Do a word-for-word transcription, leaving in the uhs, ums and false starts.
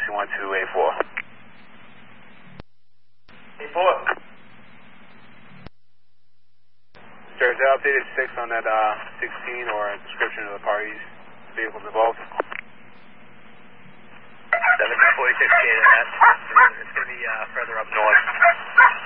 two one two A four. A four. Sir, is there updated six on that uh, sixteen or a description of the parties, vehicles involved? seven forty-six K to that. It's going to be uh, further up north.